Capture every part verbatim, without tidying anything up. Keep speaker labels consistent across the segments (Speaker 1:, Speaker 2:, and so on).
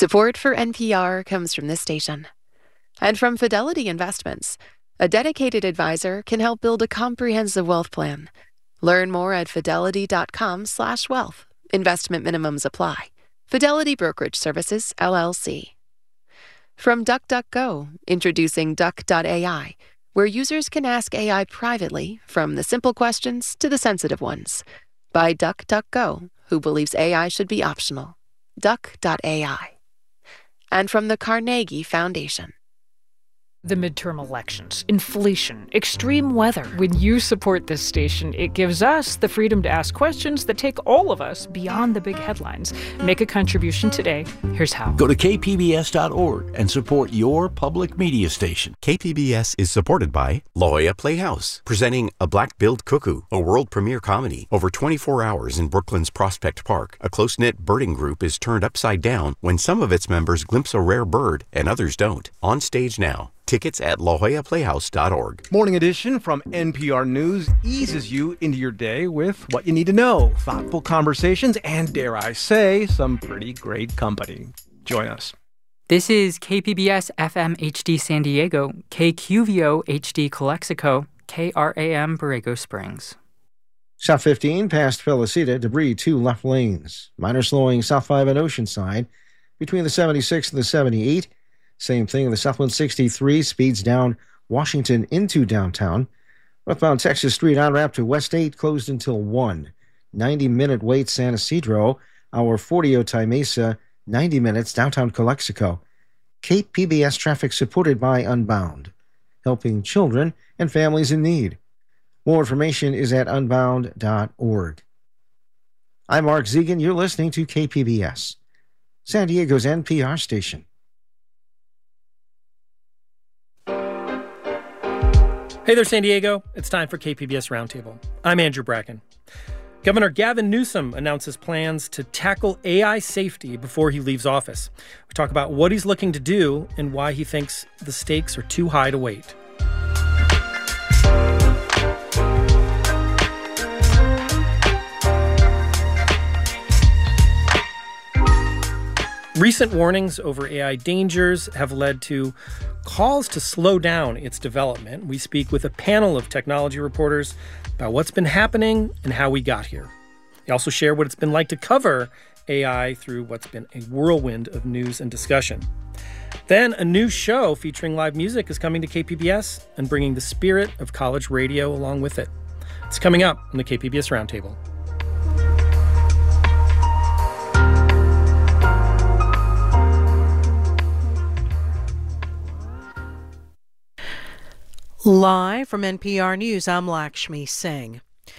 Speaker 1: Support for N P R comes from this station. And from Fidelity Investments. A dedicated advisor can help build a comprehensive wealth plan. Learn more at fidelity.com slash wealth. Investment minimums apply. Fidelity Brokerage Services, L L C. From DuckDuckGo, introducing Duck dot A I, where users can ask A I privately, from the simple questions to the sensitive ones. By DuckDuckGo, who believes A I should be optional. Duck dot A I. And from the Carnegie Foundation.
Speaker 2: The midterm elections, inflation, extreme weather. When you support this station, it gives us the freedom to ask questions that take all of us beyond the big headlines. Make a contribution today. Here's how.
Speaker 3: Go to k p b s dot org and support your public media station.
Speaker 4: K P B S is supported by La Jolla Playhouse, presenting A Black-Billed Cuckoo, a world premiere comedy. Over twenty-four hours in Brooklyn's Prospect Park, a close-knit birding group is turned upside down when some of its members glimpse a rare bird and others don't. On stage now. Tickets at la jolla playhouse dot org.
Speaker 5: Morning edition from N P R News eases you into your day with what you need to know, thoughtful conversations, and dare I say, some pretty great company. Join us.
Speaker 6: This is K P B S F M H D San Diego, K Q V O H D Calexico, K R A M Borrego Springs.
Speaker 7: South fifteen past Felicita, debris two left lanes. Minor slowing South five and Oceanside between the seventy-six and the seventy-eight. Same thing, the South one sixty-three speeds down Washington into downtown. Northbound Texas Street on-ramp to West eight closed until one. ninety-minute wait San Isidro. Hour forty Otay Mesa, ninety minutes downtown Calexico. K P B S traffic supported by Unbound, helping children and families in need. More information is at unbound dot org. I'm Mark Zegan. You're listening to K P B S, San Diego's N P R station.
Speaker 8: Hey there, San Diego. It's time for K P B S Roundtable. I'm Andrew Bracken. Governor Gavin Newsom announces plans to tackle A I safety before he leaves office. We talk about what he's looking to do and why he thinks the stakes are too high to wait. Recent warnings over A I dangers have led to calls to slow down its development. We speak with a panel of technology reporters about what's been happening and how we got here. They also share what it's been like to cover A I through what's been a whirlwind of news and discussion. Then a new show featuring live music is coming to K P B S and bringing the spirit of college radio along with it. It's coming up on the K P B S Roundtable.
Speaker 9: Live from N P R News, I'm Lakshmi Singh.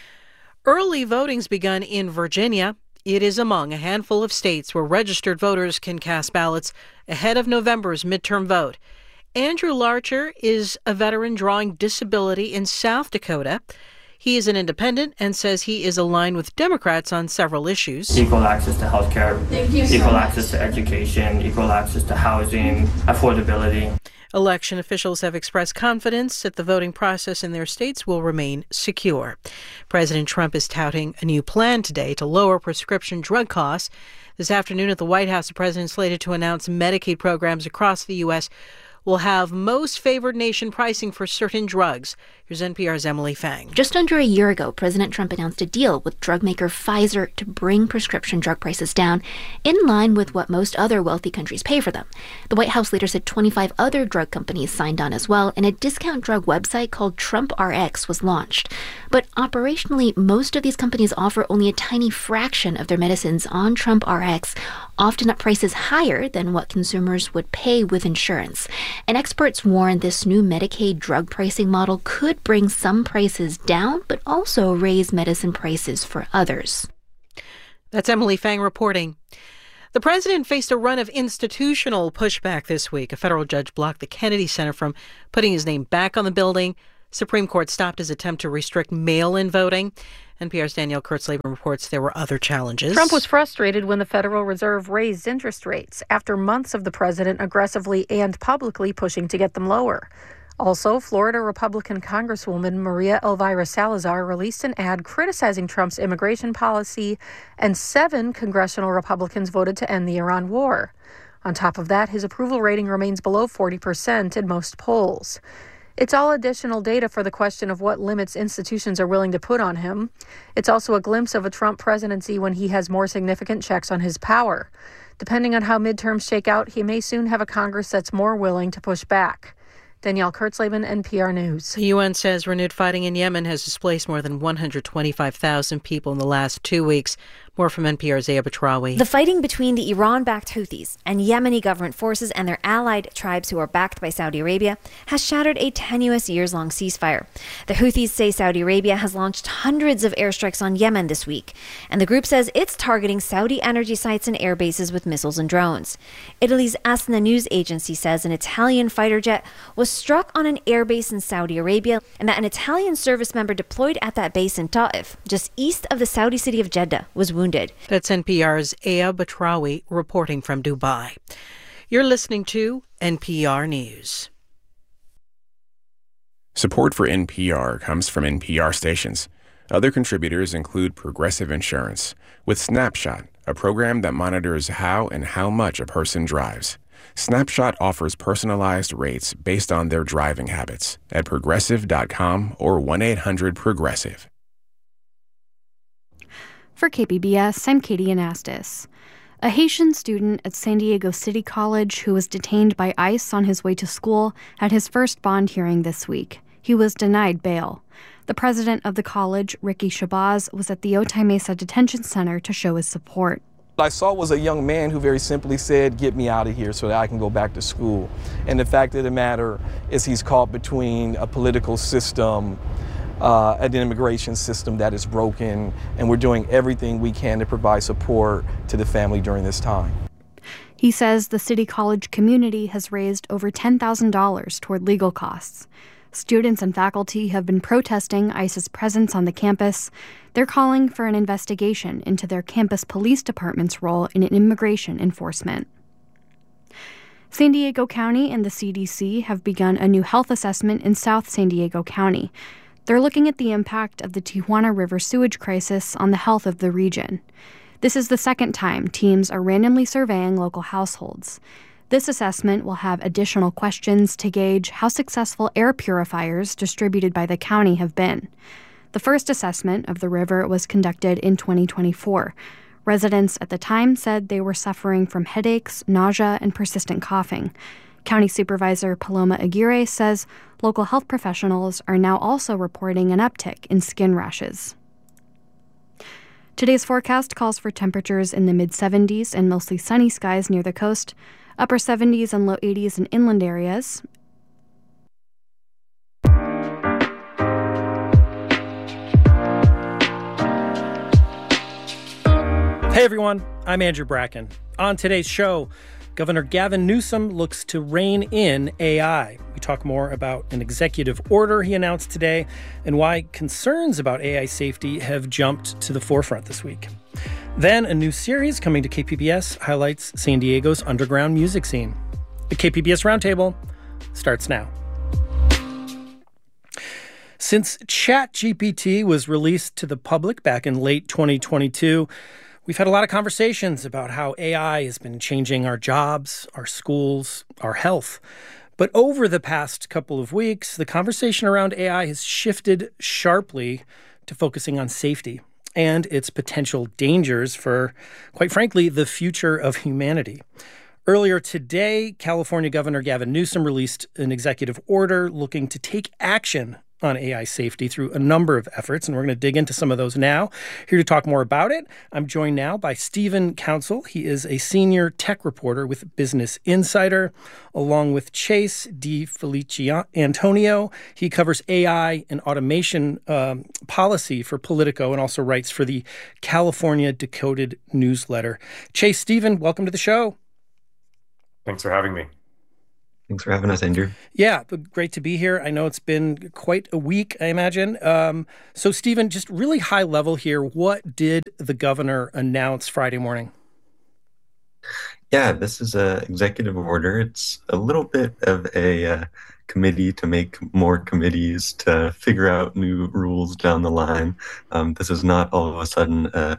Speaker 9: Early voting's begun in Virginia. It is among a handful of states where registered voters can cast ballots ahead of November's midterm vote. Andrew Larcher is a veteran drawing disability in South Dakota. He is an independent and says he is aligned with Democrats on several issues.
Speaker 10: Equal access to health care, equal access to education, equal access to housing, affordability.
Speaker 9: Election officials have expressed confidence that the voting process in their states will remain secure. President Trump is touting a new plan today to lower prescription drug costs. This afternoon at the White House, the president is slated to announce Medicaid programs across the U S will have most favored nation pricing for certain drugs. Here's N P R's Emily Fang.
Speaker 11: Just under a year ago, President Trump announced a deal with drug maker Pfizer to bring prescription drug prices down in line with what most other wealthy countries pay for them. The White House later said twenty-five other drug companies signed on as well, and a discount drug website called Trump R X was launched. But operationally, most of these companies offer only a tiny fraction of their medicines on Trump R X, often at prices higher than what consumers would pay with insurance. And experts warn this new Medicaid drug pricing model could bring some prices down, but also raise medicine prices for others.
Speaker 9: That's Emily Fang reporting. The president faced a run of institutional pushback this week. A federal judge blocked the Kennedy Center from putting his name back on the building. Supreme Court stopped his attempt to restrict mail-in voting. N P R's Danielle Kurtzleben reports there were other challenges.
Speaker 12: Trump was frustrated when the Federal Reserve raised interest rates after months of the president aggressively and publicly pushing to get them lower. Also, Florida Republican Congresswoman Maria Elvira Salazar released an ad criticizing Trump's immigration policy, and seven congressional Republicans voted to end the Iran war. On top of that, his approval rating remains below forty percent in most polls. It's all additional data for the question of what limits institutions are willing to put on him. It's also a glimpse of a Trump presidency when he has more significant checks on his power. Depending on how midterms shake out, he may soon have a Congress that's more willing to push back. Danielle Kurtzleben, N P R News.
Speaker 9: The U N says renewed fighting in Yemen has displaced more than one hundred twenty-five thousand people in the last two weeks. More from N P R's Zaya Batrawi.
Speaker 13: The fighting between the Iran-backed Houthis and Yemeni government forces and their allied tribes who are backed by Saudi Arabia has shattered a tenuous years-long ceasefire. The Houthis say Saudi Arabia has launched hundreds of airstrikes on Yemen this week, and the group says it's targeting Saudi energy sites and air bases with missiles and drones. Italy's ASNA news agency says an Italian fighter jet was struck on an air base in Saudi Arabia and that an Italian service member deployed at that base in Ta'if, just east of the Saudi city of Jeddah, was wounded.
Speaker 9: That's N P R's Aya Batrawi reporting from Dubai. You're listening to N P R News.
Speaker 14: Support for N P R comes from N P R stations. Other contributors include Progressive Insurance, with Snapshot, a program that monitors how and how much a person drives. Snapshot offers personalized rates based on their driving habits at progressive dot com or one eight hundred progressive.
Speaker 15: For K P B S, I'm Katie Anastas. A Haitian student at San Diego City College who was detained by ICE on his way to school had his first bond hearing this week. He was denied bail. The president of the college, Ricky Shabazz, was at the Otay Mesa Detention Center to show his support.
Speaker 16: What I saw was a young man who very simply said, "Get me out of here so that I can go back to school." And the fact of the matter is he's caught between a political system, uh, an immigration system that is broken, and we're doing everything we can to provide support to the family during this time.
Speaker 15: He says the City College community has raised over ten thousand dollars toward legal costs. Students and faculty have been protesting ICE's presence on the campus. They're calling for an investigation into their campus police department's role in immigration enforcement. San Diego County and the C D C have begun a new health assessment in South San Diego County. They're looking at the impact of the Tijuana River sewage crisis on the health of the region. This is the second time teams are randomly surveying local households. This assessment will have additional questions to gauge how successful air purifiers distributed by the county have been. The first assessment of the river was conducted in twenty twenty-four. Residents at the time said they were suffering from headaches, nausea, and persistent coughing. County Supervisor Paloma Aguirre says local health professionals are now also reporting an uptick in skin rashes. Today's forecast calls for temperatures in the mid-seventies and mostly sunny skies near the coast, upper seventies and low eighties in inland areas.
Speaker 8: Hey everyone, I'm Andrew Bracken. On today's show, Governor Gavin Newsom looks to rein in A I. We talk more about an executive order he announced today and why concerns about A I safety have jumped to the forefront this week. Then a new series coming to K P B S highlights San Diego's underground music scene. The K P B S Roundtable starts now. Since ChatGPT was released to the public back in late twenty twenty-two, we've had a lot of conversations about how A I has been changing our jobs, our schools, our health. But over the past couple of weeks, the conversation around A I has shifted sharply to focusing on safety and its potential dangers for, quite frankly, the future of humanity. Earlier today, California Governor Gavin Newsom released an executive order looking to take action on A I safety through a number of efforts, and we're going to dig into some of those now. Here to talk more about it, I'm joined now by Stephen Council. He is a senior tech reporter with Business Insider, along with Chase DiFelici Antonio. He covers A I and automation um, policy for Politico and also writes for the California Decoded newsletter. Chase, Stephen, welcome to the show.
Speaker 17: Thanks for having me.
Speaker 18: Thanks for having us, Andrew.
Speaker 8: Yeah, great to be here. I know it's been quite a week, I imagine. Um, so, Stephen, just really high level here, what did the governor announce Friday morning?
Speaker 18: Yeah, this is an executive order. It's a little bit of a uh, committee to make more committees to figure out new rules down the line. Um, this is not all of a sudden a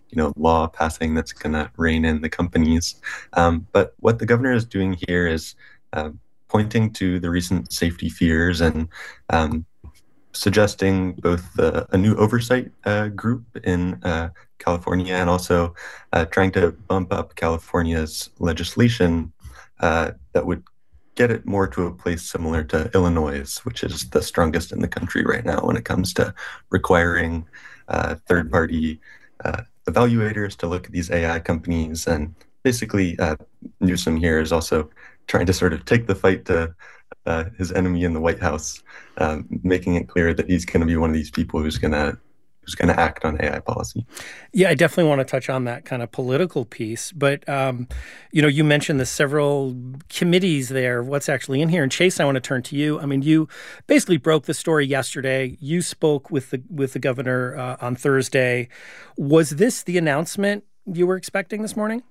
Speaker 18: you know, law passing that's going to rein in the companies. Um, but what the governor is doing here is uh, pointing to the recent safety fears and um, suggesting both uh, a new oversight uh, group in uh, California and also uh, trying to bump up California's legislation uh, that would get it more to a place similar to Illinois, which is the strongest in the country right now when it comes to requiring uh, third-party uh, evaluators to look at these A I companies. And basically, uh, Newsom here is also trying to sort of take the fight to uh, his enemy in the White House, um, making it clear that he's going to be one of these people who's going to who's going to act on A I policy.
Speaker 8: Yeah, I definitely want to touch on that kind of political piece. But, um, you know, you mentioned the several committees there, what's actually in here. And Chase, I want to turn to you. I mean, you basically broke the story yesterday. You spoke with the with the governor uh, on Thursday. Was this the announcement you were expecting this morning?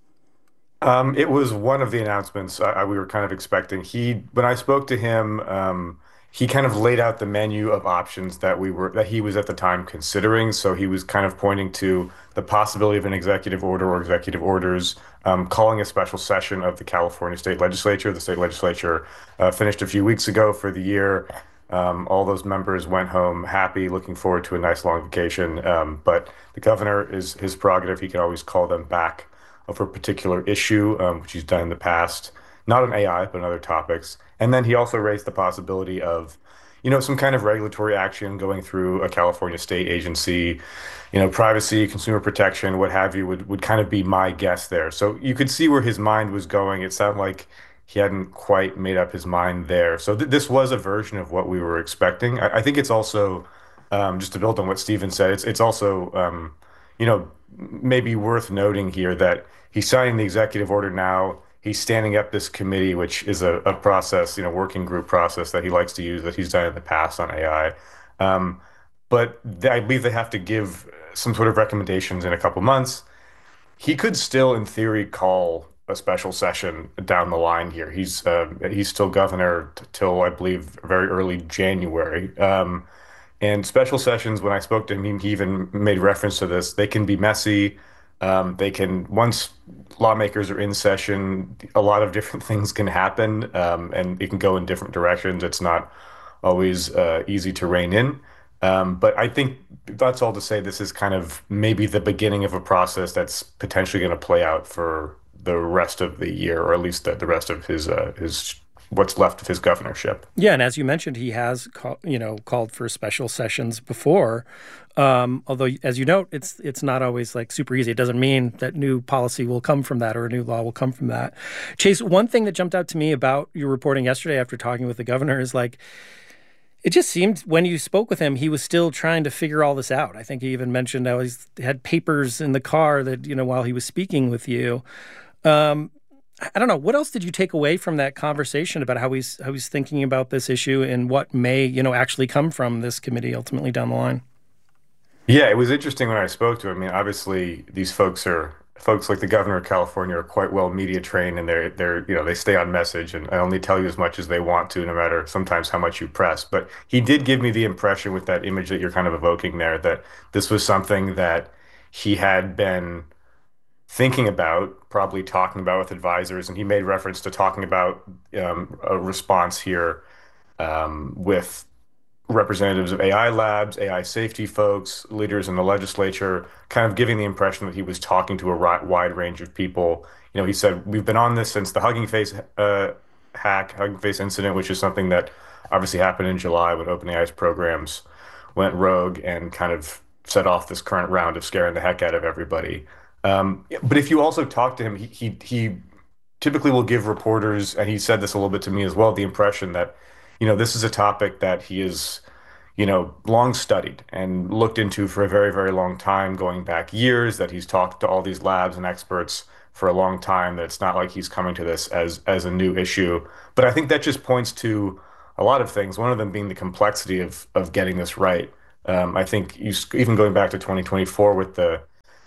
Speaker 17: Um, it was one of the announcements I, I, we were kind of expecting. He, when I spoke to him, um, he kind of laid out the menu of options that we were that he was at the time considering. So he was kind of pointing to the possibility of an executive order or executive orders, um, calling a special session of the California State Legislature. The state legislature uh, finished a few weeks ago for the year. Um, all those members went home happy, looking forward to a nice long vacation. Um, but the governor is his prerogative. He can always call them back for a particular issue, um, which he's done in the past, not on A I, but on other topics. And then he also raised the possibility of, you know, some kind of regulatory action going through a California state agency, you know, privacy, consumer protection, what have you, would, would kind of be my guess there. So you could see where his mind was going. It sounded like he hadn't quite made up his mind there. So th- this was a version of what we were expecting. I, I think it's also, um, just to build on what Stephen said, it's, it's also, um, you know, maybe worth noting here that he's signing the executive order now. He's standing up this committee, which is a, a process, you know, working group process that he likes to use, that he's done in the past on A I. Um, but they, I believe they have to give some sort of recommendations in a couple months. He could still, in theory, call a special session down the line here. He's uh, he's still governor t- till, I believe, very early January. Um, and special sessions, when I spoke to him, he even made reference to this. They can be messy. Um, they can, once lawmakers are in session, a lot of different things can happen, um, and it can go in different directions. It's not always uh, easy to rein in. Um, but I think that's all to say this is kind of maybe the beginning of a process that's potentially going to play out for the rest of the year, or at least the, the rest of his uh, his what's left of his governorship.
Speaker 8: Yeah, and as you mentioned, he has call, you know called for special sessions before. Um, although, as you note, it's it's not always like super easy. It doesn't mean that new policy will come from that or a new law will come from that. Chase, one thing that jumped out to me about your reporting yesterday after talking with the governor is like, it just seemed when you spoke with him, he was still trying to figure all this out. I think he even mentioned how he had papers in the car that, you know, while he was speaking with you. Um, I don't know. What else did you take away from that conversation about how he's how he's thinking about this issue and what may, you know, actually come from this committee ultimately down the line?
Speaker 17: Yeah, it was interesting when I spoke to him. I mean, obviously, these folks are folks like the governor of California are quite well media trained, and they're they're you know they stay on message and only tell you as much as they want to, no matter sometimes how much you press. But he did give me the impression with that image that you're kind of evoking there that this was something that he had been thinking about, probably talking about with advisors, and he made reference to talking about um, a response here um, with representatives of A I labs, A I safety folks, leaders in the legislature, kind of giving the impression that he was talking to a wide range of people. You know, he said, we've been on this since the Hugging Face uh, hack, Hugging Face incident, which is something that obviously happened in July when OpenAI's programs went rogue and kind of set off this current round of scaring the heck out of everybody. Um, but if you also talk to him, he, he he typically will give reporters, and he said this a little bit to me as well, the impression that, you know, this is a topic that he is, you know, long studied and looked into for a very, very long time, going back years, that he's talked to all these labs and experts for a long time, that it's not like he's coming to this as as a new issue. But I think that just points to a lot of things, one of them being the complexity of of getting this right. Um, I think you, even going back to twenty twenty-four with the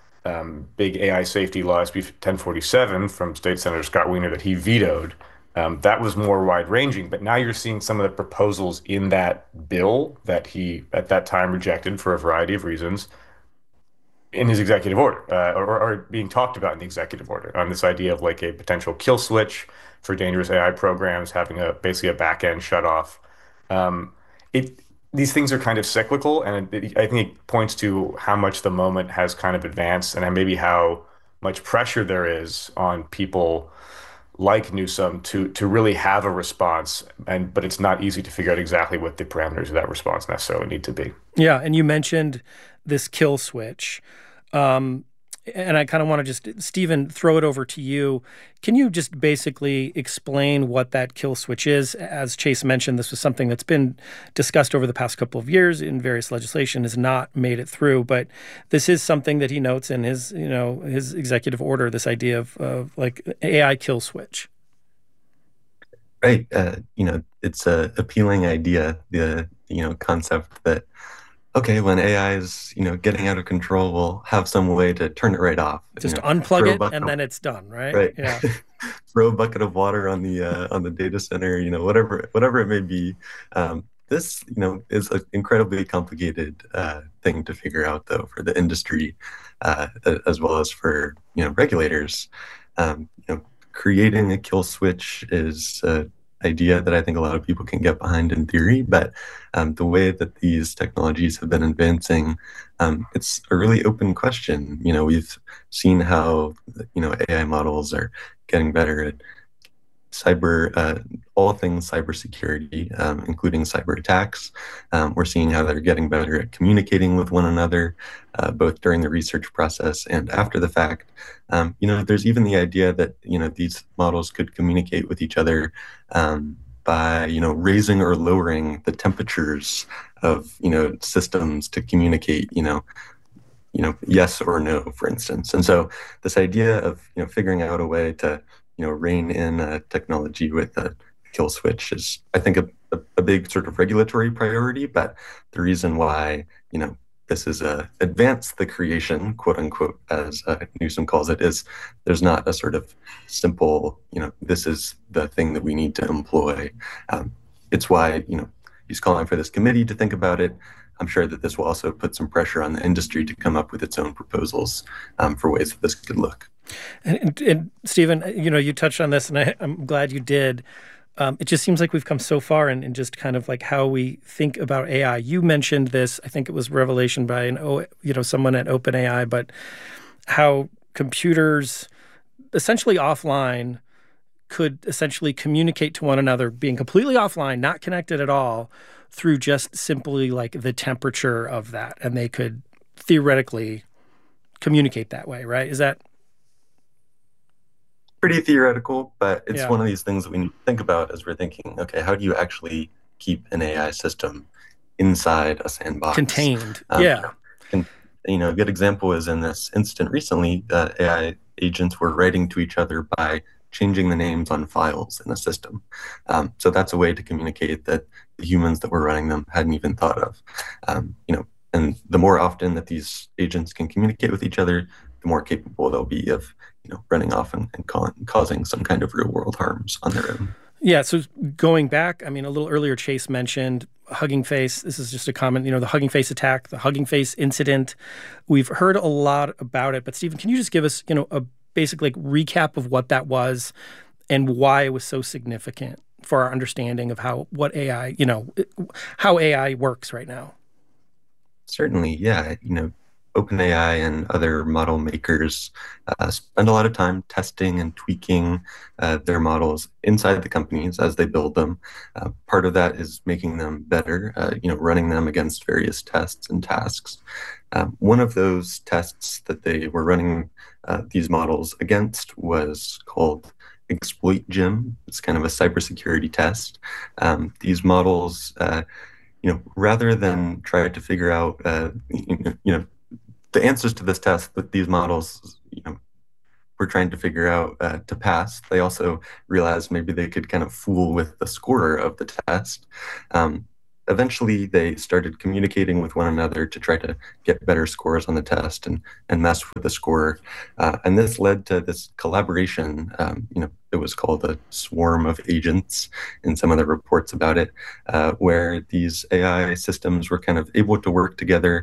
Speaker 17: Um, big A I safety law, S B ten forty-seven, from State Senator Scott Wiener that he vetoed, um, that was more wide-ranging. But now you're seeing some of the proposals in that bill that he, at that time, rejected for a variety of reasons. in his executive order, uh, or, or being talked about in the executive order, on this idea of like a potential kill switch for dangerous A I programs, having a basically a back end shut off. Um, it these things are kind of cyclical, and it, it, I think it points to how much the moment has kind of advanced, and maybe how much pressure there is on people like Newsom to to really have a response, and but it's not easy to figure out exactly what the parameters of that response necessarily need to be.
Speaker 8: Yeah, and you mentioned this kill switch. Um, and I kind of want to just, Stephen, throw it over to you. Can you just basically explain what that kill switch is? As Chase mentioned, this was something that's been discussed over the past couple of years in various legislation, has not made it through. But this is something that he notes in his, you know, his executive order, this idea of, of like A I kill switch.
Speaker 18: Right. Uh, you know, it's a appealing idea, the, you know, concept that, okay, when A I is, you know, getting out of control, we'll have some way to turn it right off.
Speaker 8: Just
Speaker 18: you know,
Speaker 8: unplug it and
Speaker 18: of,
Speaker 8: then it's done, right?
Speaker 18: Right.
Speaker 8: Yeah.
Speaker 18: Throw a bucket of water on the uh, on the data center, you know, whatever whatever it may be. Um, this, you know, is an incredibly complicated uh, thing to figure out, though, for the industry, uh, as well as for, you know, regulators. Um, you know, creating a kill switch is a idea that I think a lot of people can get behind in theory, but um, the way that these technologies have been advancing, um, it's a really open question. You know, we've seen how, you know, A I models are getting better at cyber, uh, all things cybersecurity, um, including cyber attacks. Um, we're seeing how they're getting better at communicating with one another, uh, both during the research process and after the fact. Um, you know, there's even the idea that, you know, these models could communicate with each other um, by, you know, raising or lowering the temperatures of, you know, systems to communicate, you know, you know, yes or no, for instance. And so this idea of, you know, figuring out a way to, you know, rein in a technology with a kill switch is, I think, a, a, a big sort of regulatory priority. But the reason why, you know, this is a advance the creation, quote unquote, as uh, Newsom calls it, is there's not a sort of simple, you know, this is the thing that we need to employ. Um, it's why, you know, he's calling for this committee to think about it. I'm sure that this will also put some pressure on the industry to come up with its own proposals um, for ways that this could look.
Speaker 8: And, and, and Stephen, you know, you touched on this, and I, I'm glad you did. Um, it just seems like we've come so far in, in just kind of like how we think about A I. You mentioned this, I think it was revelation by an, you know, someone at OpenAI, but how computers essentially offline could essentially communicate to one another, being completely offline, not connected at all, through just simply like the temperature of that. And they could theoretically communicate that way, right? Is that
Speaker 18: pretty theoretical, but it's
Speaker 8: Yeah.
Speaker 18: one of these things that we need to think about as we're thinking, okay, how do you actually keep an A I system inside a sandbox?
Speaker 8: contained?
Speaker 18: Um,
Speaker 8: yeah.
Speaker 18: And, you know, a good example is in this incident recently, uh, A I agents were writing to each other by changing the names on files in a system. Um, so that's a way to communicate that the humans that were running them hadn't even thought of. Um, you know, and the more often that these agents can communicate with each other, the more capable they'll be of, you know, running off and, and ca- causing some kind of real world harms on their own.
Speaker 8: Yeah, so going back, I mean, a little earlier, Chase mentioned Hugging Face. This is just a comment, you know, the Hugging Face attack, the Hugging Face incident. We've heard a lot about it, but Stephen, can you just give us, you know, a basic like recap of what that was and why it was so significant for our understanding of how, what A I, you know, how A I works right now?
Speaker 18: Certainly, yeah. You know, OpenAI and other model makers uh, spend a lot of time testing and tweaking uh, their models inside the companies as they build them. Uh, part of that is making them better, uh, you know, running them against various tests and tasks. Um, one of those tests that they were running uh, these models against was called Exploit Gym. It's kind of a cybersecurity test. Um, these models, uh, you know, rather than try to figure out, uh, you know, the answers to this test that these models, you know, were trying to figure out uh, to pass, they also realized maybe they could kind of fool with the scorer of the test. Um, eventually, they started communicating with one another to try to get better scores on the test and, and mess with the scorer. Uh, and this led to this collaboration. Um, you know, it was called a swarm of agents in some of the reports about it, uh, where these A I systems were kind of able to work together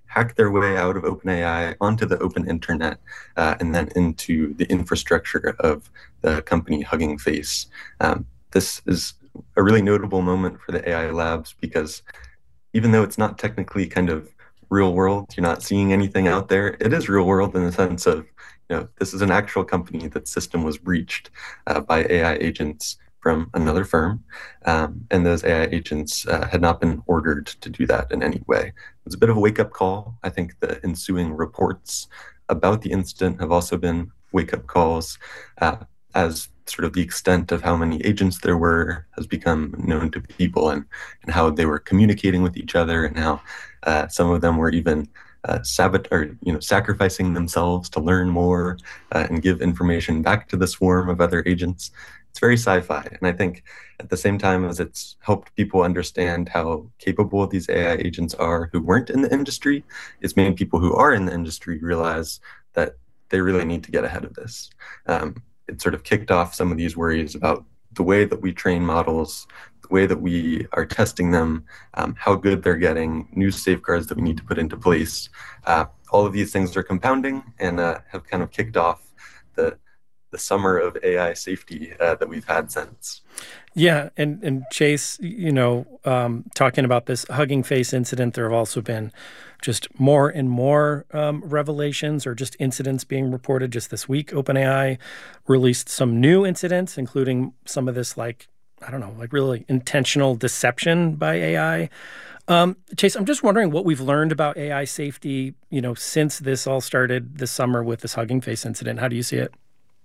Speaker 18: hack their way out of OpenAI onto the open internet uh, and then into the infrastructure of the company Hugging Face. Um, this is a really notable moment for the A I labs because even though it's not technically kind of real world, you're not seeing anything out there, it is real world in the sense of, you know, this is an actual company that system was breached uh, by A I agents from another firm, um, and those A I agents uh, had not been ordered to do that in any way. It was a bit of a wake-up call. I think the ensuing reports about the incident have also been wake-up calls, uh, as sort of the extent of how many agents there were has become known to people, and, and how they were communicating with each other, and how uh, some of them were even uh, sabot- or, you know, sacrificing themselves to learn more uh, and give information back to the swarm of other agents. It's very sci-fi, and I think at the same time as it's helped people understand how capable these A I agents are who weren't in the industry, it's made people who are in the industry realize that they really need to get ahead of this. Um, it sort of kicked off some of these worries about the way that we train models, the way that we are testing them, um, how good they're getting, new safeguards that we need to put into place. Uh, all of these things are compounding and uh, have kind of kicked off the the summer of A I safety uh, that we've had since.
Speaker 8: Yeah, and, and Chase, you know, um, talking about this Hugging Face incident, there have also been just more and more um, revelations or just incidents being reported. Just this week, OpenAI released some new incidents, including some of this, like, I don't know, like really intentional deception by A I. Um, Chase, I'm just wondering what we've learned about A I safety, you know, since this all started this summer with this Hugging Face incident. How do you see it?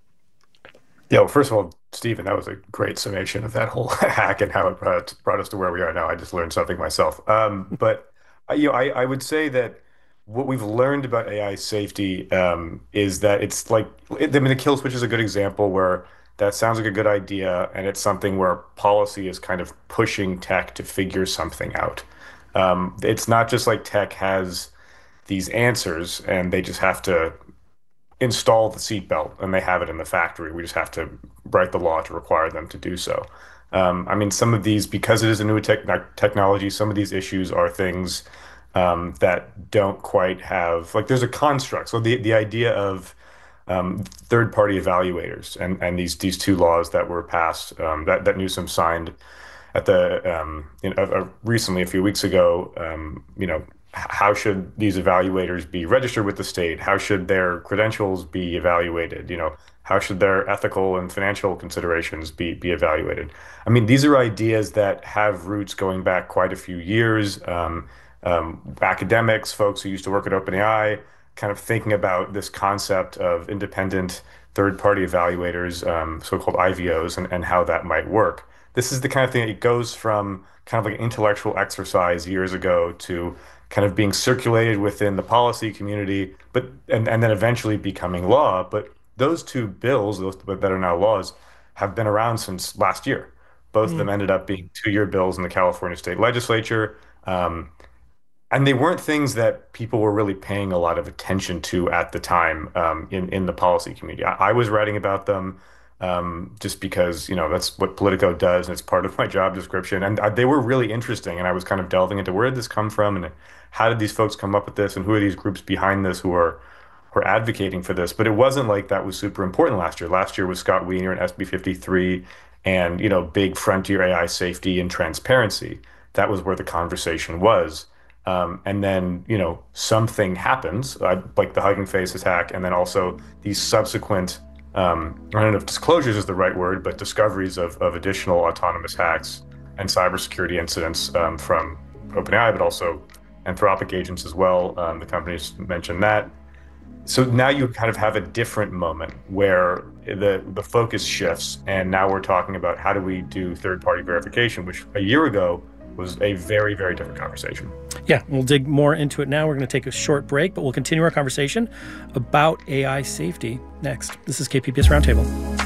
Speaker 17: Yeah, well, first of all, Stephen, that was a great summation of that whole hack and how it brought, brought us to where we are now. I just learned something myself. Um, but uh, you know, I, I would say that what we've learned about A I safety um, is that it's like, it, I mean, the kill switch is a good example where that sounds like a good idea, and it's something where policy is kind of pushing tech to figure something out. Um, it's not just like tech has these answers and they just have to install the seatbelt and they have it in the factory. We just have to write the law to require them to do so. Um, I mean, some of these, because it is a new tech- technology, some of these issues are things um, that don't quite have, like there's a construct. So the, the idea of um, third-party evaluators and, and these these two laws that were passed, um, that, that Newsom signed at the, um, you know, uh, recently, a few weeks ago, um, you know, how should these evaluators be registered with the state? How should their credentials be evaluated? You know, how should their ethical and financial considerations be be evaluated? I mean, these are ideas that have roots going back quite a few years. Um, um, academics, folks who used to work at OpenAI, kind of thinking about this concept of independent third-party evaluators, um, so-called I V Os, and, and how that might work. This is the kind of thing that goes from kind of like an intellectual exercise years ago to kind of being circulated within the policy community, but and, and then eventually becoming law. But those two bills, those that are now laws, have been around since last year. Both mm. of them ended up being two-year bills in the California state legislature. Um, and they weren't things that people were really paying a lot of attention to at the time um, in, in the policy community. I, I was writing about them um, just because, you know, that's what Politico does, and it's part of my job description. And I, they were really interesting, and I was kind of delving into where did this come from, and how did these folks come up with this, and who are these groups behind this who are who are advocating for this? But it wasn't like that was super important last year. Last year was Scott Wiener and S B fifty-three and, you know, big frontier A I safety and transparency. That was where the conversation was. Um, and then, you know, something happens, uh, like the Hugging Face attack, and then also these subsequent, um, I don't know if disclosures is the right word, but discoveries of, of additional autonomous hacks and cybersecurity incidents um, from OpenAI, but also Anthropic agents as well. Um, the companies mentioned that. So now you kind of have a different moment where the the focus shifts, and now we're talking about how do we do third-party verification, which a year ago was a very, very different conversation.
Speaker 8: Yeah, we'll dig more into it now. We're going to take a short break, but we'll continue our conversation about A I safety next. This is K P B S Roundtable.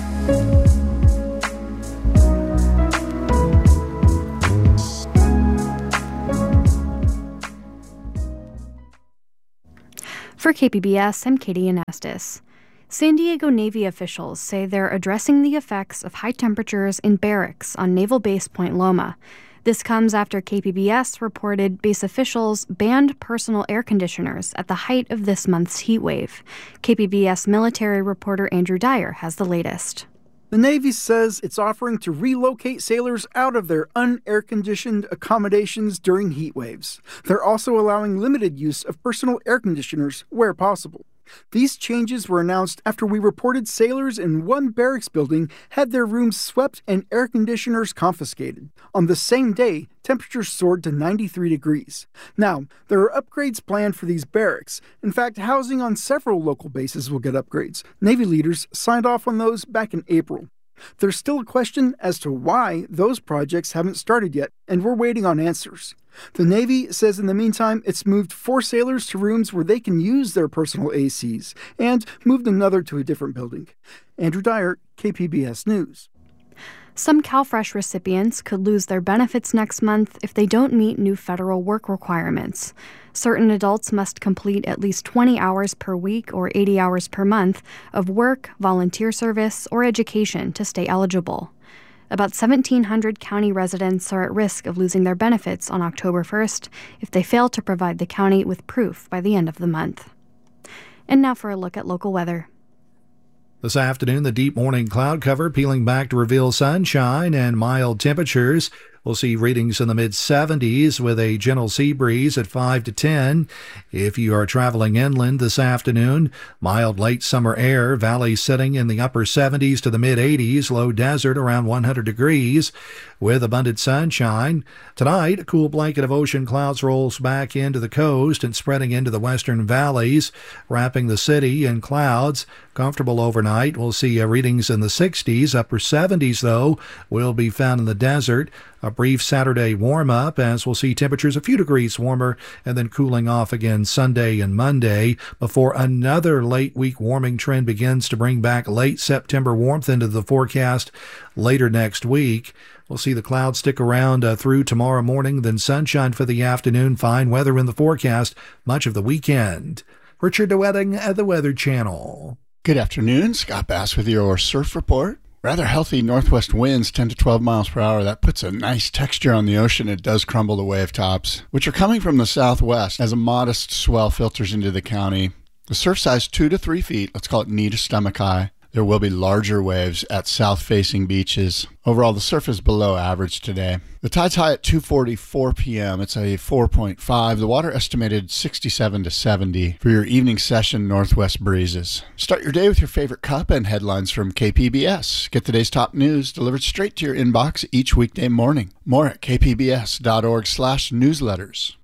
Speaker 15: For K P B S, I'm Katie Anastas. San Diego Navy officials say they're addressing the effects of high temperatures in barracks on Naval Base Point Loma. This comes after K P B S reported base officials banned personal air conditioners at the height of this month's heat wave. K P B S military reporter Andrew Dyer has the latest.
Speaker 19: The Navy says it's offering to relocate sailors out of their un-air-conditioned accommodations during heat waves. They're also allowing limited use of personal air conditioners where possible. These changes were announced after we reported sailors in one barracks building had their rooms swept and air conditioners confiscated. On the same day, temperatures soared to ninety-three degrees. Now, there are upgrades planned for these barracks. In fact, housing on several local bases will get upgrades. Navy leaders signed off on those back in April. There's still a question as to why those projects haven't started yet, and we're waiting on answers. The Navy says in the meantime, it's moved four sailors to rooms where they can use their personal A Cs and moved another to a different building. Andrew Dyer, K P B S News.
Speaker 15: Some CalFresh recipients could lose their benefits next month if they don't meet new federal work requirements. Certain adults must complete at least twenty hours per week or eighty hours per month of work, volunteer service, or education to stay eligible. About seventeen hundred county residents are at risk of losing their benefits on October first if they fail to provide the county with proof by the end of the month. And now for a look at local weather.
Speaker 20: This afternoon, the deep morning cloud cover peeling back to reveal sunshine and mild temperatures. We'll see readings in the mid seventies with a gentle sea breeze at five to ten. If you are traveling inland this afternoon, mild late summer air, valley sitting in the upper seventies to the mid eighties, low desert around one hundred degrees with abundant sunshine. Tonight, a cool blanket of ocean clouds rolls back into the coast and spreading into the western valleys, wrapping the city in clouds. Comfortable overnight. We'll see uh, readings in the sixties. Upper seventies, though, will be found in the desert. A brief Saturday warm-up as we'll see temperatures a few degrees warmer and then cooling off again Sunday and Monday before another late week warming trend begins to bring back late September warmth into the forecast later next week. We'll see the clouds stick around uh, through tomorrow morning, then sunshine for the afternoon, fine weather in the forecast much of the weekend. Richard DeWetting at the Weather Channel.
Speaker 21: Good afternoon, Scott Bass with your surf report. Rather healthy northwest winds, ten to twelve miles per hour. That puts a nice texture on the ocean. It does crumble the wave tops, which are coming from the southwest as a modest swell filters into the county. The surf size two to three feet. Let's call it knee to stomach high. There will be larger waves at south-facing beaches. Overall, the surf is below average today. The tide's high at two forty-four p.m. It's a four point five. The water estimated sixty-seven to seventy. For your evening session, northwest breezes. Start your day with your favorite cup and headlines from K P B S. Get today's top news delivered straight to your inbox each weekday morning. More at k p b s dot org slash newsletters.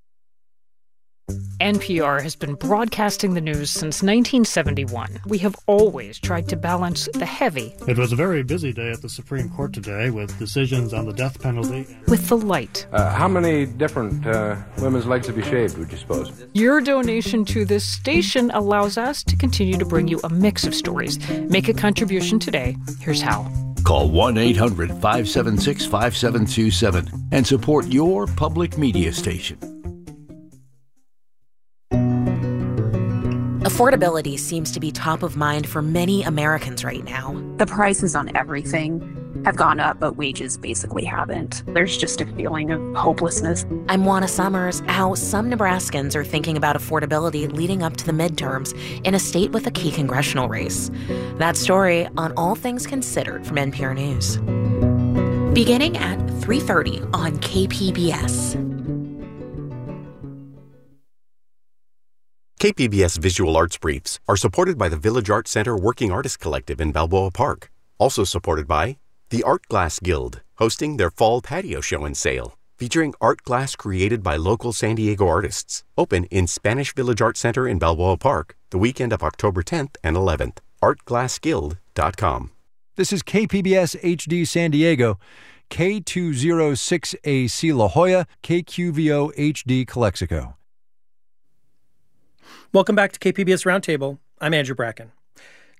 Speaker 2: N P R has been broadcasting the news since nineteen seventy-one. We have always tried to balance the heavy.
Speaker 22: It was a very busy day at the Supreme Court today with decisions on the death penalty.
Speaker 2: With the light.
Speaker 23: Uh, how many different uh, women's legs have you shaved, would you suppose?
Speaker 2: Your donation to this station allows us to continue to bring you a mix of stories. Make a contribution today. Here's how.
Speaker 3: Call one eight hundred five seven six five seven two seven and support your public media station.
Speaker 24: Affordability seems to be top of mind for many Americans right now.
Speaker 25: The prices on everything have gone up, but wages basically haven't. There's just a feeling of hopelessness.
Speaker 24: I'm Juana Summers. How some Nebraskans are thinking about affordability leading up to the midterms in a state with a key congressional race. That story on All Things Considered from N P R News. Beginning at three thirty on K P B S.
Speaker 4: K P B S Visual Arts Briefs are supported by the Village Arts Center Working Artists Collective in Balboa Park. Also supported by the Art Glass Guild, hosting their fall patio show and sale, featuring art glass created by local San Diego artists. Open in Spanish Village Arts Center in Balboa Park the weekend of October tenth and eleventh. art glass guild dot com.
Speaker 26: This is K P B S H D San Diego, K two oh six A C La Jolla, K Q V O H D Calexico.
Speaker 8: Welcome back to K P B S Roundtable. I'm Andrew Bracken.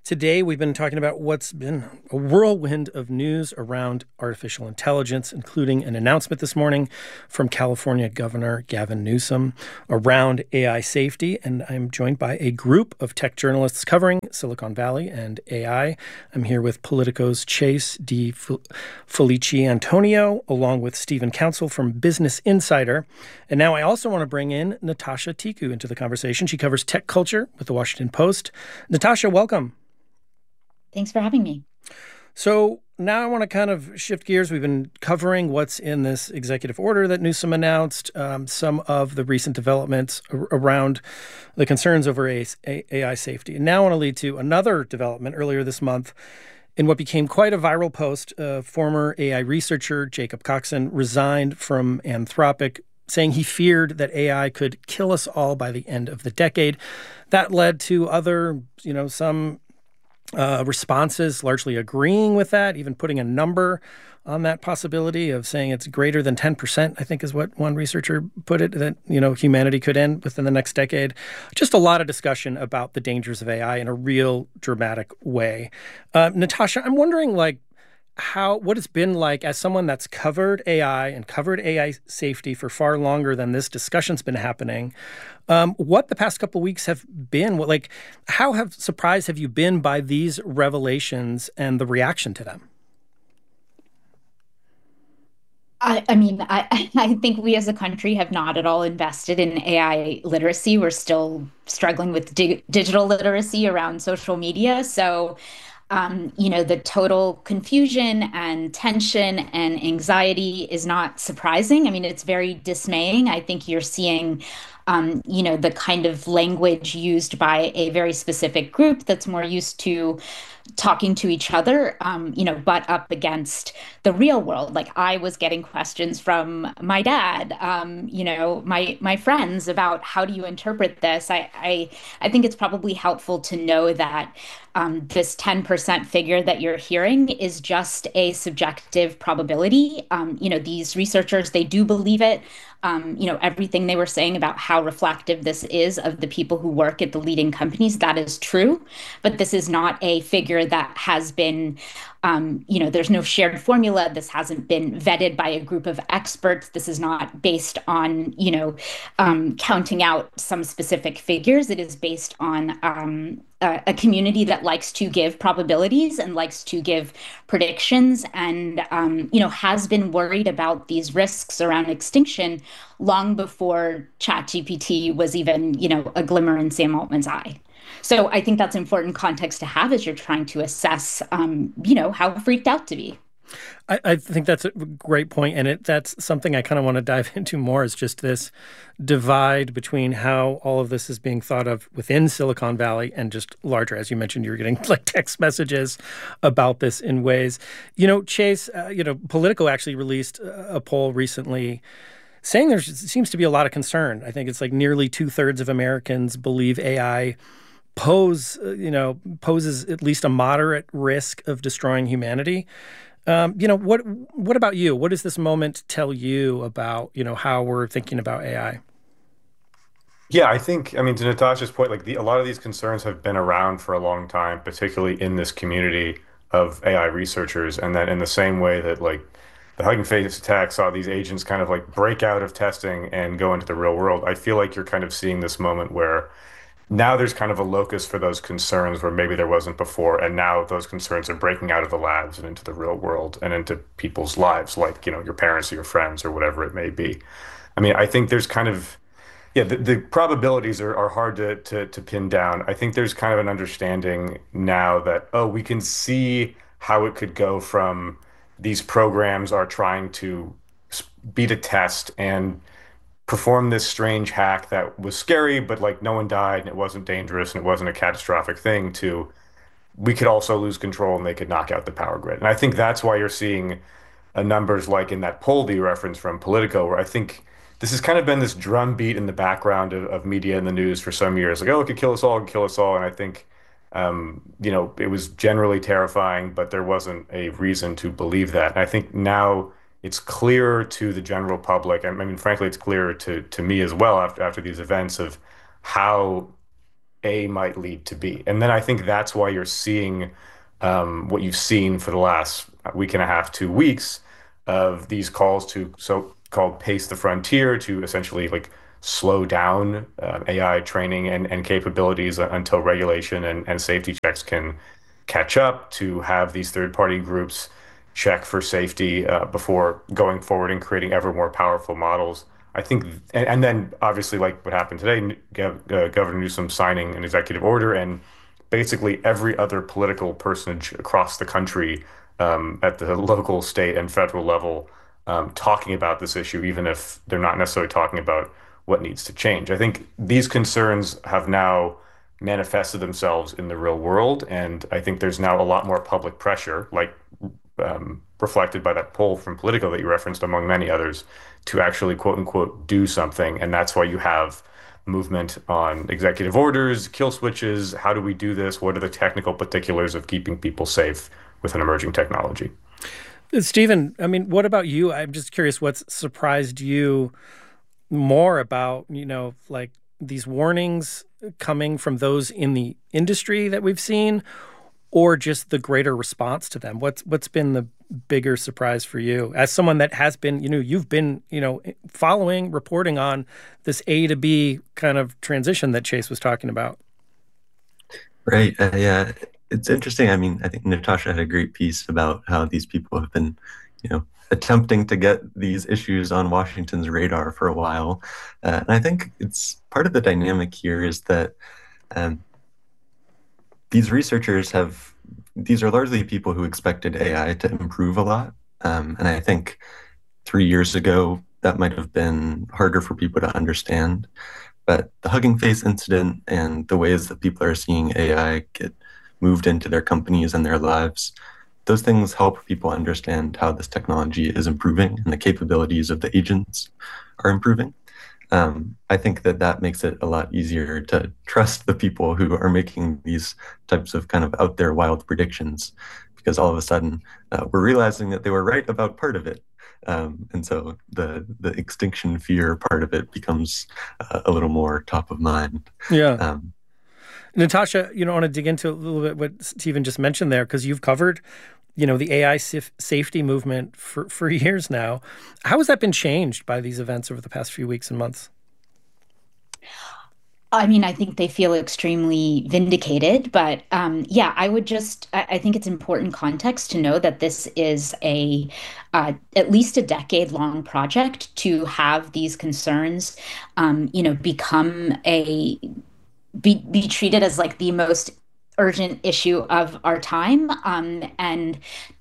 Speaker 8: Today, we've been talking about what's been a whirlwind of news around artificial intelligence, including an announcement this morning from California Governor Gavin Newsom around A I safety. And I'm joined by a group of tech journalists covering Silicon Valley and A I. I'm here with Politico's Chase D. Felici Antonio, along with Stephen Council from Business Insider. And now I also want to bring in Natasha Tiku into the conversation. She covers tech culture with the Washington Post. Natasha, welcome.
Speaker 1: Thanks for having me.
Speaker 8: So now I want to kind of shift gears. We've been covering what's in this executive order that Newsom announced, um, some of the recent developments ar- around the concerns over A I safety. And now I want to lead to another development earlier this month in what became quite a viral post. Uh, former A I researcher Jacob Coxon resigned from Anthropic, saying he feared that A I could kill us all by the end of the decade. That led to other, you know, some Uh, responses largely agreeing with that, even putting a number on that possibility of saying it's greater than ten percent, I think is what one researcher put it, that, you know, humanity could end within the next decade. Just a lot of discussion about the dangers of A I in a real dramatic way. Uh, Natasha, I'm wondering, like, how what it's been like as someone that's covered A I and covered A I safety for far longer than this discussion's been happening. Um, what the past couple of weeks have been, what, like, how have surprised have you been by these revelations and the reaction to them?
Speaker 1: I, I mean, I, I think we as a country have not at all invested in A I literacy. We're still struggling with di- digital literacy around social media. So Um, you know, the total confusion and tension and anxiety is not surprising. I mean, it's very dismaying. I think you're seeing, um, you know, the kind of language used by a very specific group that's more used to talking to each other, um, you know, butt up against the real world. Like, I was getting questions from my dad, um, you know, my my friends about how do you interpret this. I I, I think it's probably helpful to know that um, this ten percent figure that you're hearing is just a subjective probability. Um, you know, these researchers, they do believe it. Um, you know, everything they were saying about how reflective this is of the people who work at the leading companies, that is true. But this is not a figure that has been, um, you know, there's no shared formula. This hasn't been vetted by a group of experts. This is not based on, you know, um, counting out some specific figures. It is based on um, a, a community that likes to give probabilities and likes to give predictions and, um, you know, has been worried about these risks around extinction long before ChatGPT was even, you know, a glimmer in Sam Altman's eye. So I think that's important context to have as you're trying to assess, um, you know, how freaked out to be.
Speaker 8: I, I think that's a great point, and it that's something I kind of want to dive into more, is just this divide between how all of this is being thought of within Silicon Valley and just larger. As you mentioned, you're getting like text messages about this in ways. You know, Chase, uh, you know, Politico actually released a poll recently saying there seems to be a lot of concern. I think it's like nearly two thirds of Americans believe A I pose, uh, you know, poses at least a moderate risk of destroying humanity. Um, you know, what what about you? What does this moment tell you about, you know, how we're thinking about A I?
Speaker 17: Yeah, I think, I mean, to Natasha's point, like the, a lot of these concerns have been around for a long time, particularly in this community of A I researchers. And that in the same way that like the Hugging Face attack saw these agents kind of like break out of testing and go into the real world, I feel like you're kind of seeing this moment where now there's kind of a locus for those concerns where maybe there wasn't before, and now those concerns are breaking out of the labs and into the real world and into people's lives, like, you know, your parents or your friends or whatever it may be. I mean, I think there's kind of, yeah, the, the probabilities are, are hard to, to to pin down. I think there's kind of an understanding now that, oh, we can see how it could go from these programs are trying to beat a test and perform this strange hack that was scary, but like no one died and it wasn't dangerous and it wasn't a catastrophic thing, to we could also lose control and they could knock out the power grid. And I think that's why you're seeing uh, numbers like in that poll that you referenced from Politico, where I think this has kind of been this drumbeat in the background of, of media and the news for some years. Like, oh, it could kill us all, it could kill us all. And I think, um, you know, it was generally terrifying, but there wasn't a reason to believe that. And I think now it's clear to the general public. I mean, frankly, it's clear to to me as well after after these events of how A might lead to B. And then I think that's why you're seeing um, what you've seen for the last week and a half, two weeks of these calls to so-called pace the frontier, to essentially like slow down uh, A I training and, and capabilities until regulation and, and safety checks can catch up, to have these third-party groups check for safety uh, before going forward and creating ever more powerful models. I think, and, and then obviously, like what happened today, Gov- uh, Governor Newsom signing an executive order, and basically every other political personage across the country um, at the local, state, and federal level um, talking about this issue, even if they're not necessarily talking about what needs to change. I think these concerns have now manifested themselves in the real world, and I think there's now a lot more public pressure, like um, reflected by that poll from Politico that you referenced, among many others, to actually quote unquote do something. And that's why you have movement on executive orders, kill switches. How do we do this? What are the technical particulars of keeping people safe with an emerging technology?
Speaker 8: Stephen, I mean, what about you? I'm just curious, what's surprised you more about, you know, like these warnings coming from those in the industry that we've seen, or just the greater response to them? What's what's been the bigger surprise for you as someone that has been, you know, you've been, you know, following, reporting on this A to B kind of transition that Chase was talking about?
Speaker 18: Right. Uh, yeah. It's interesting. I mean, I think Natasha had a great piece about how these people have been, you know, attempting to get these issues on Washington's radar for a while. Uh, and I think it's part of the dynamic here is that um, these researchers have, these are largely people who expected A I to improve a lot. Um, and I think three years ago, that might have been harder for people to understand. But the Hugging Face incident and the ways that people are seeing A I get moved into their companies and their lives, those things help people understand how this technology is improving and the capabilities of the agents are improving. Um, I think that that makes it a lot easier to trust the people who are making these types of kind of out there wild predictions, because all of a sudden uh, we're realizing that they were right about part of it. Um, and so the the extinction fear part of it becomes uh, a little more top of mind.
Speaker 8: Yeah.
Speaker 18: Um,
Speaker 8: Natasha, you know, I want to dig into a little bit what Stephen just mentioned there, because you've covered, you know, the A I sif- safety movement for, for years now. How has that been changed by these events over the past few weeks and months?
Speaker 1: I mean, I think they feel extremely vindicated, but um, yeah, I would just, I, I think it's important context to know that this is a uh, at least a decade long project to have these concerns, um, you know, become a, be, be treated as like the most urgent issue of our time, um, and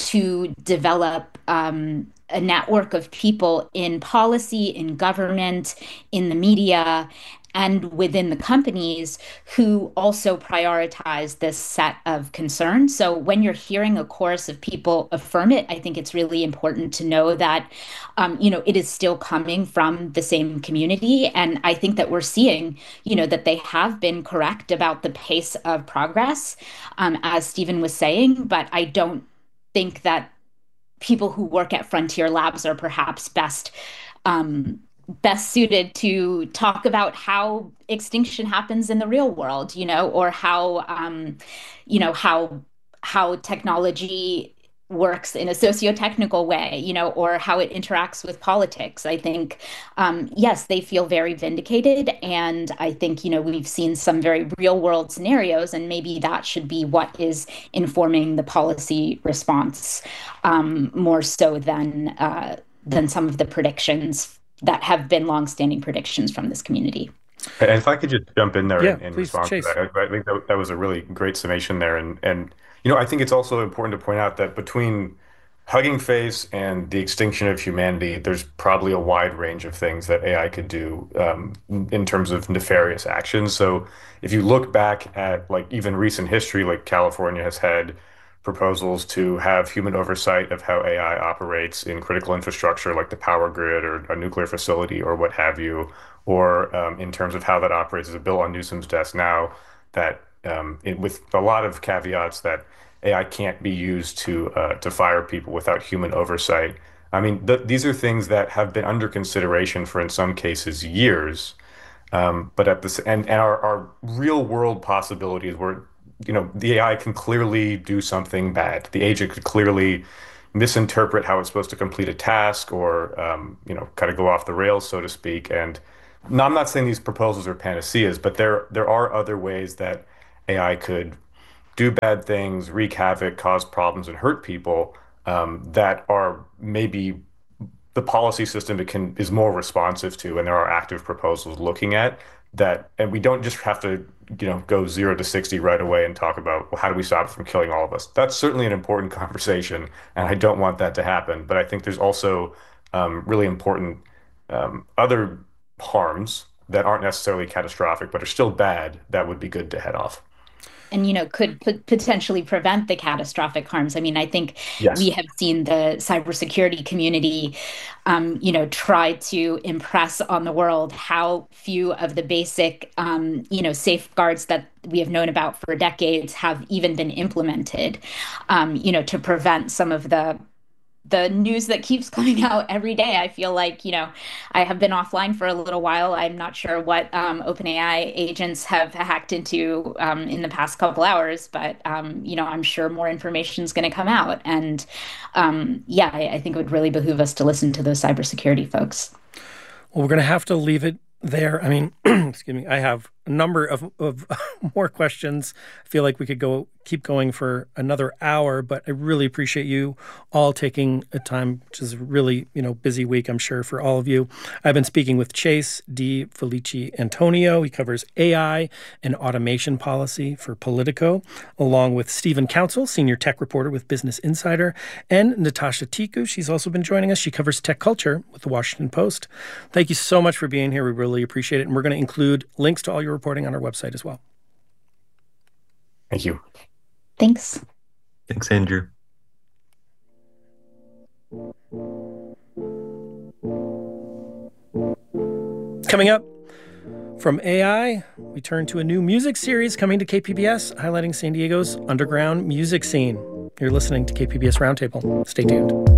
Speaker 1: to develop um, a network of people in policy, in government, in the media, and within the companies who also prioritize this set of concerns. So when you're hearing a chorus of people affirm it, I think it's really important to know that, um, you know, it is still coming from the same community. And I think that we're seeing, you know, that they have been correct about the pace of progress, um, as Stephen was saying, but I don't think that people who work at Frontier Labs are perhaps best um, best suited to talk about how extinction happens in the real world, you know, or how, um, you know, how how technology works in a socio-technical way, you know, or how it interacts with politics. I think, um, yes, they feel very vindicated. And I think, you know, we've seen some very real world scenarios, and maybe that should be what is informing the policy response, um, more so than uh, than some of the predictions that have been longstanding predictions from this community.
Speaker 17: And if I could just jump in there
Speaker 8: yeah,
Speaker 17: in, in
Speaker 8: please,
Speaker 17: response
Speaker 8: Chase.
Speaker 17: to that, I, I think that, that was a really great summation there. And, and, you know, I think it's also important to point out that between Hugging Face and the extinction of humanity, there's probably a wide range of things that A I could do um, in terms of nefarious actions. So if you look back at like even recent history, like California has had proposals to have human oversight of how A I operates in critical infrastructure like the power grid or a nuclear facility or what have you, or um, in terms of how that operates. There's a bill on Newsom's desk now that, um, it, with a lot of caveats, that A I can't be used to uh, to fire people without human oversight. I mean, th- these are things that have been under consideration for, in some cases, years. Um, but at this and, and our, our real world possibilities where, you know, the A I can clearly do something bad. The agent could clearly misinterpret how it's supposed to complete a task or, um, you know, kind of go off the rails, so to speak. And no, I'm not saying these proposals are panaceas, but there there are other ways that A I could do bad things, wreak havoc, cause problems, and hurt people um, that are maybe the policy system it can is more responsive to, and there are active proposals looking at that. And we don't just have to, you know, go zero to sixty right away and talk about, well, how do we stop it from killing all of us? That's certainly an important conversation, and I don't want that to happen. But I think there's also um, really important um, other harms that aren't necessarily catastrophic, but are still bad that would be good to head off.
Speaker 1: And, you know, could p- potentially prevent the catastrophic harms. I mean, I think
Speaker 17: yes.
Speaker 1: we have seen the cybersecurity community, um, you know, try to impress on the world how few of the basic, um, you know, safeguards that we have known about for decades have even been implemented, um, you know, to prevent some of the the news that keeps coming out every day. I feel like, you know, I have been offline for a little while. I'm not sure what um, OpenAI agents have hacked into um, in the past couple hours, but, um, you know, I'm sure more information is going to come out. And um, yeah, I, I think it would really behoove us to listen to those cybersecurity folks.
Speaker 8: Well, we're going to have to leave it there. I mean, excuse me, I have a number of, of more questions. I feel like we could go keep going for another hour, but I really appreciate you all taking a time, which is a really, you know, busy week, I'm sure, for all of you. I've been speaking with Chase D. Felici Antonio. He covers A I and automation policy for Politico, along with Stephen Council, senior tech reporter with Business Insider, and Natasha Tiku. She's also been joining us. She covers tech culture with the Washington Post. Thank you so much for being here. We really appreciate it. And we're going to include links to all your reporting on our website as well.
Speaker 17: Thank you.
Speaker 1: Thanks.
Speaker 18: Thanks, Andrew.
Speaker 8: Coming up, from A I, we turn to a new music series coming to K P B S, highlighting San Diego's underground music scene. You're listening to K P B S Roundtable. Stay tuned.